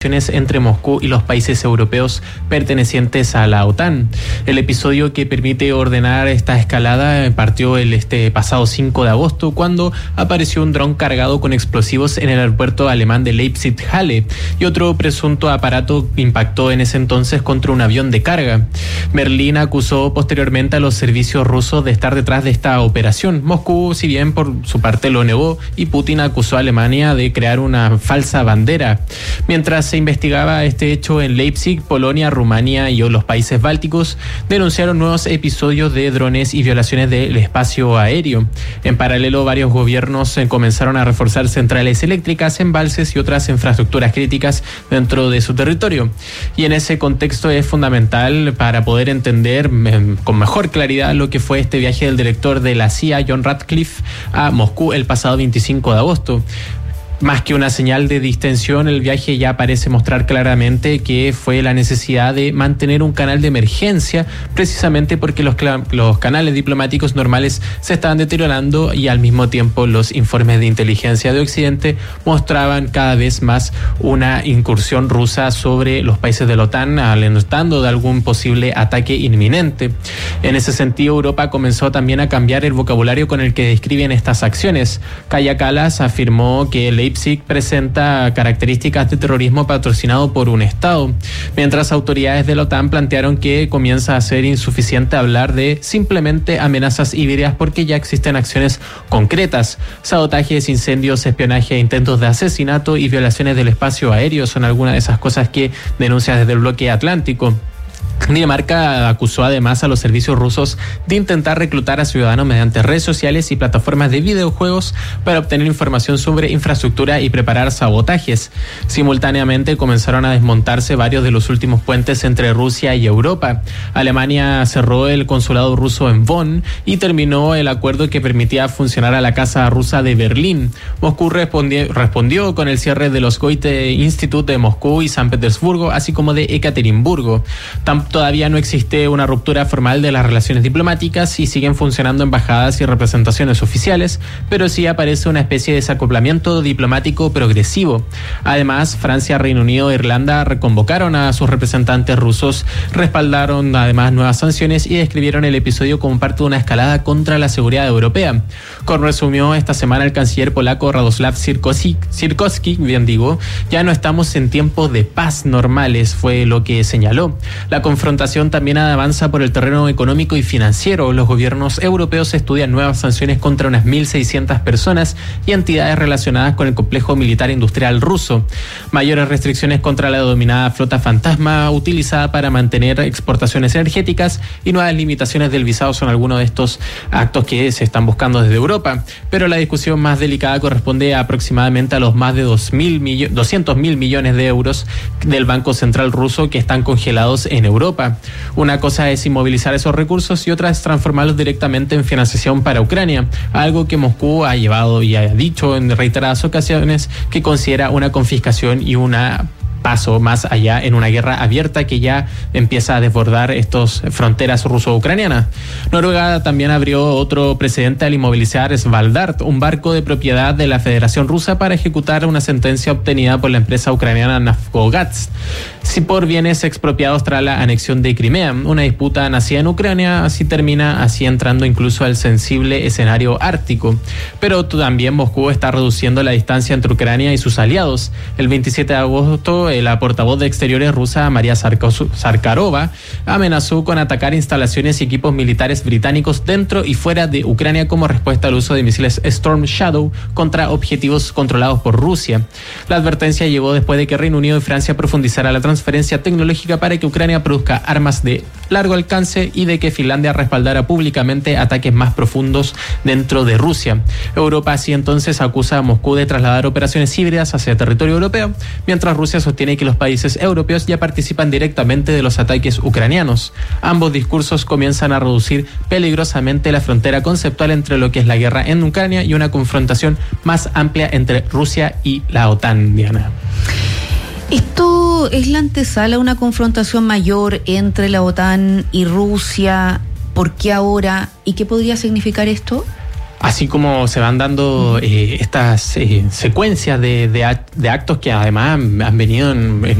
entre Moscú y los países europeos pertenecientes a la OTAN. El episodio que permite ordenar esta escalada partió este pasado 5 de agosto, cuando apareció un dron cargado con explosivos en el aeropuerto alemán de Leipzig-Halle, y otro presunto aparato impactó en ese entonces contra un avión de carga. Berlín acusó posteriormente a los servicios rusos de estar detrás de esta operación. Moscú, si bien por su parte lo negó, y Putin acusó a Alemania de crear una falsa bandera. Mientras se investigaba este hecho en Leipzig, Polonia, Rumania y los países bálticos denunciaron nuevos episodios de drones y violaciones del espacio aéreo. En paralelo, varios gobiernos comenzaron a reforzar centrales eléctricas, embalses y otras infraestructuras críticas dentro de su territorio. Y en ese contexto es fundamental para poder entender con mejor claridad lo que fue este viaje del director de la CIA, John Ratcliffe, a Moscú el pasado 25 de agosto. Más que una señal de distensión, el viaje ya parece mostrar claramente que fue la necesidad de mantener un canal de emergencia, precisamente porque los canales diplomáticos normales se estaban deteriorando, y al mismo tiempo los informes de inteligencia de Occidente mostraban cada vez más una incursión rusa sobre los países de la OTAN, alertando de algún posible ataque inminente. En ese sentido, Europa comenzó también a cambiar el vocabulario con el que describen estas acciones. Kaja Kallas afirmó que Leipzig presenta características de terrorismo patrocinado por un Estado, mientras autoridades de la OTAN plantearon que comienza a ser insuficiente hablar de simplemente amenazas híbridas, porque ya existen acciones concretas. Sabotajes, incendios, espionaje, intentos de asesinato y violaciones del espacio aéreo son algunas de esas cosas que denuncia desde el bloque atlántico. Dinamarca acusó además a los servicios rusos de intentar reclutar a ciudadanos mediante redes sociales y plataformas de videojuegos para obtener información sobre infraestructura y preparar sabotajes. Simultáneamente comenzaron a desmontarse varios de los últimos puentes entre Rusia y Europa. Alemania cerró el consulado ruso en Bonn y terminó el acuerdo que permitía funcionar a la Casa Rusa de Berlín. Moscú respondió con el cierre de los Goethe Institute de Moscú y San Petersburgo, así como de Ekaterimburgo. Todavía no existe una ruptura formal de las relaciones diplomáticas y siguen funcionando embajadas y representaciones oficiales, pero sí aparece una especie de desacoplamiento diplomático progresivo. Además, Francia, Reino Unido e Irlanda reconvocaron a sus representantes rusos, respaldaron además nuevas sanciones y describieron el episodio como parte de una escalada contra la seguridad europea. Como resumió esta semana el canciller polaco Radosław Sikorski, ya no estamos en tiempos de paz normales, fue lo que señaló. La confrontación también avanza por el terreno económico y financiero. Los gobiernos europeos estudian nuevas sanciones contra unas 1.600 personas y entidades relacionadas con el complejo militar industrial ruso. Mayores restricciones contra la denominada flota fantasma, utilizada para mantener exportaciones energéticas, y nuevas limitaciones del visado son algunos de estos actos que se están buscando desde Europa. Pero la discusión más delicada corresponde aproximadamente a los más de 200.000 millones de euros del Banco Central ruso que están congelados en Europa. Una cosa es inmovilizar esos recursos y otra es transformarlos directamente en financiación para Ucrania, algo que Moscú ha llevado y ha dicho en reiteradas ocasiones que considera una confiscación y una paso más allá en una guerra abierta que ya empieza a desbordar estas fronteras ruso-ucranianas. Noruega también abrió otro precedente al inmovilizar Svalbard, un barco de propiedad de la Federación Rusa, para ejecutar una sentencia obtenida por la empresa ucraniana Naftogaz, si por bienes expropiados tras la anexión de Crimea. Una disputa nacida en Ucrania termina entrando incluso al sensible escenario ártico. Pero también Moscú está reduciendo la distancia entre Ucrania y sus aliados. El 27 de agosto, la portavoz de Exteriores rusa, María Zakharova, amenazó con atacar instalaciones y equipos militares británicos dentro y fuera de Ucrania como respuesta al uso de misiles Storm Shadow contra objetivos controlados por Rusia. La advertencia llegó después de que Reino Unido y Francia profundizaran la transferencia tecnológica para que Ucrania produzca armas de largo alcance y de que Finlandia respaldara públicamente ataques más profundos dentro de Rusia. Europa así entonces acusa a Moscú de trasladar operaciones híbridas hacia territorio europeo, mientras Rusia sostiene que los países europeos ya participan directamente de los ataques ucranianos. Ambos discursos comienzan a reducir peligrosamente la frontera conceptual entre lo que es la guerra en Ucrania y una confrontación más amplia entre Rusia y la OTAN, Diana. ¿Esto es la antesala a una confrontación mayor entre la OTAN y Rusia? ¿Por qué ahora? ¿Y qué podría significar esto? Así como se van dando estas secuencias de actos que además han venido en